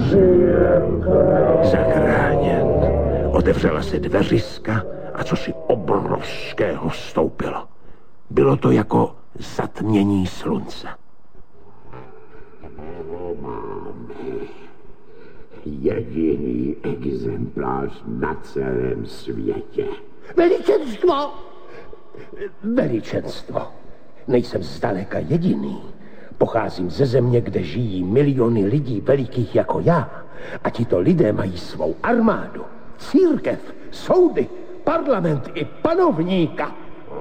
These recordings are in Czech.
Zachráněn. Otevřela se dveřiska a cosi obrovského vstoupilo. Bylo to jako zatmění slunce. Jediný exemplář na celém světě. Veličenstvo! Veličenstvo. Nejsem zdaleka jediný. Pocházím ze země, kde žijí miliony lidí velikých jako já. A tito lidé mají svou armádu, církev, soudy, parlament i panovníka.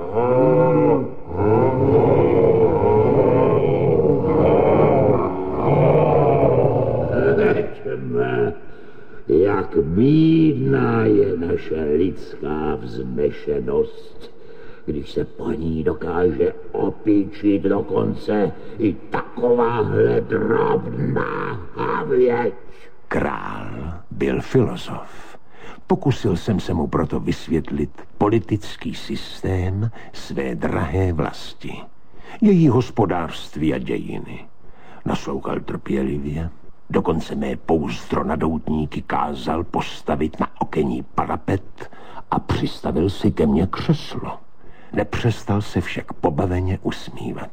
Jak bídná je naše lidská vznešenost, když se po ní dokáže opíčit dokonce i takováhle drobná havěť. Král byl filozof. Pokusil jsem se mu proto vysvětlit politický systém své drahé vlasti, její hospodářství a dějiny. Naslouchal trpělivě, dokonce mé pouzdro na doutníky kázal postavit na okenní parapet a přistavil si ke mně křeslo. Nepřestal se však pobaveně usmívat.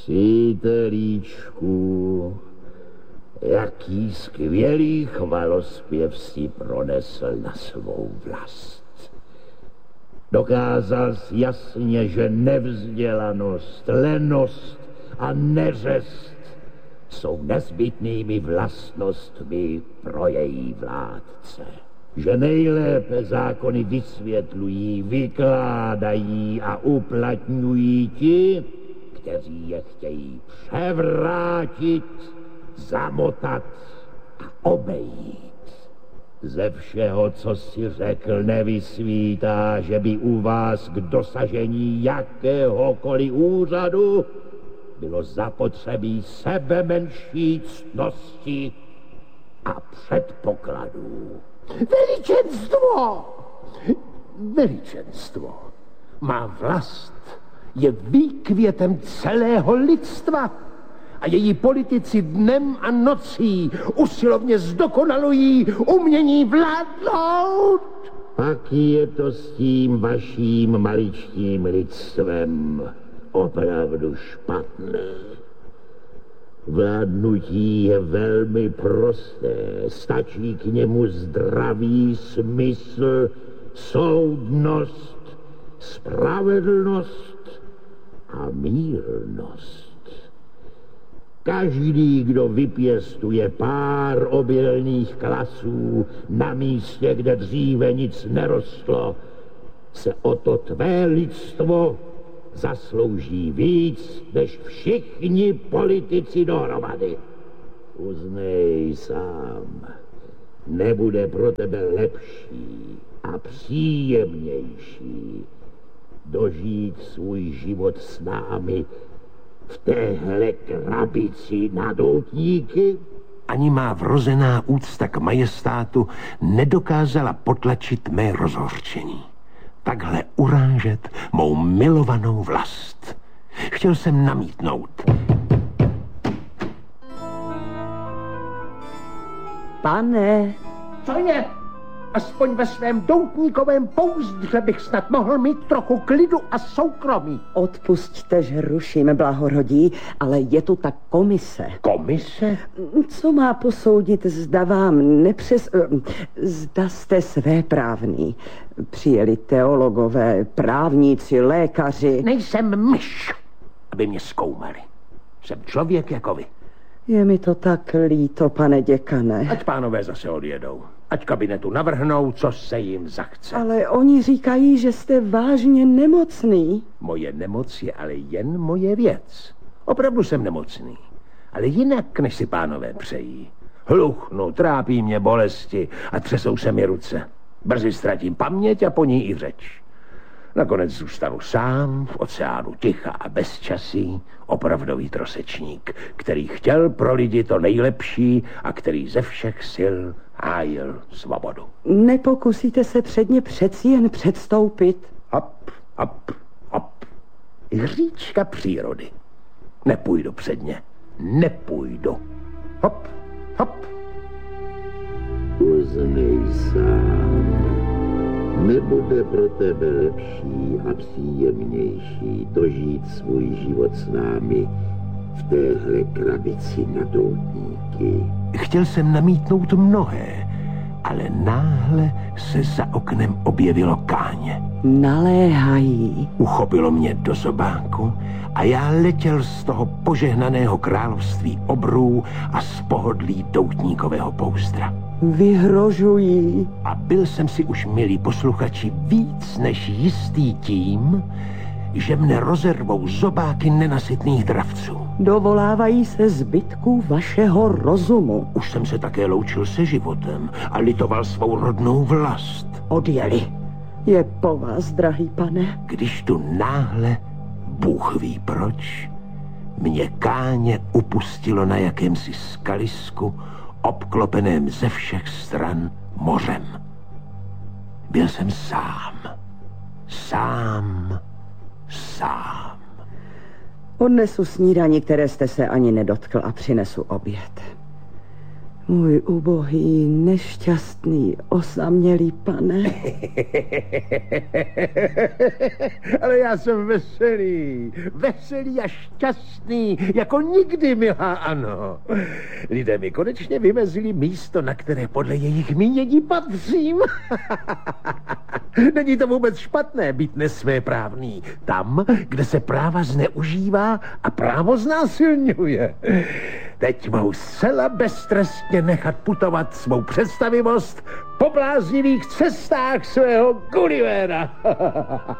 Přítelíčku, jaký skvělý chvalospěv si pronesl na svou vlast. Dokázal jsi jasně, že nevzdělanost, lenost a neřest jsou nezbytnými vlastnostmi pro její vládce. Že nejlépe zákony vysvětlují, vykládají a uplatňují ti, kteří je chtějí převrátit, zamotat a obejít. Ze všeho, co si řekl, nevysvítá, že by u vás k dosažení jakéhokoliv úřadu bylo zapotřebí sebemenší ctnosti a předpokladů. Veličenstvo! Veličenstvo. Má vlast je výkvětem celého lidstva a její politici dnem a nocí usilovně zdokonalují umění vládnout. Pak je to s tím vaším maličkým lidstvem opravdu špatné. Vládnutí je velmi prosté, stačí k němu zdravý smysl, soudnost, spravedlnost a mírnost. Každý, kdo vypěstuje pár obilných klasů na místě, kde dříve nic nerostlo, se o to tvé lidstvo zaslouží víc než všichni politici dohromady. Uznej sám, nebude pro tebe lepší a příjemnější dožít svůj život s námi v téhle krabici na doutníky? Ani má vrozená úcta k majestátu nedokázala potlačit mé rozhořčení. Takhle urážet mou milovanou vlast. Chtěl jsem namítnout. Pane. Co je? Aspoň ve svém doutníkovém pouzdře bych snad mohl mít trochu klidu a soukromí. Odpusťte, že ruším, blahorodí, ale je tu ta komise. Komise? Co má posoudit, zda vám zda jste svéprávný. Přijeli teologové, právníci, lékaři. Nejsem myš, aby mě zkoumali. Jsem člověk jako vy. Je mi to tak líto, pane děkane. Ať pánové zase odjedou. Ať kabinetu navrhnou, co se jim zachce. Ale oni říkají, že jste vážně nemocný. Moje nemoc je ale jen moje věc. Opravdu jsem nemocný. Ale jinak, než si pánové přejí. Hluchnu, trápí mě bolesti a třesou se mi ruce. Brzy ztratím paměť a po ní i řeč. Nakonec zůstanu sám v oceánu ticha a bezčasí, opravdový trosečník, který chtěl pro lidi to nejlepší a který ze všech sil hájil svobodu. Nepokusíte se před ně přeci jen předstoupit? Hop, hop, hop. Hříčka přírody. Nepůjdu před ně. Nepůjdu. Hop, hop. poznej sám. Nebude pro tebe lepší a příjemnější dožít svůj život s námi v téhle krabici na doutníky. Chtěl jsem namítnout mnohé, ale náhle se za oknem objevilo Káně. Naléhají. Uchopilo mě do zobáku a já letěl z toho požehnaného království obrů a z pohodlí doutníkového poustra. Vyhrožují. A byl jsem si už, milí posluchači, víc než jistý tím, že mne rozervou zobáky nenasytných dravců. Dovolávají se zbytků vašeho rozumu. Už jsem se také loučil se životem a litoval svou rodnou vlast. Odjeli. Je po vás, drahý pane. Když tu náhle, Bůh ví proč, mě Káně upustilo na jakémsi skalisku, obklopeném ze všech stran mořem. Byl jsem sám. Odnesu snídani, které jste se ani nedotkl, a přinesu oběd. Můj ubohý, nešťastný, osamělý pane. Ale já jsem veselý a šťastný, jako nikdy, milá Ano. Lidé mi konečně vymezili místo, na které podle jejich mínění patřím. Není to vůbec špatné být nesvéprávný. Tam, kde se práva zneužívá a právo znásilňuje. Teď mohu zcela beztrestně nechat putovat svou představivost po bláznivých cestách svého Gullivera.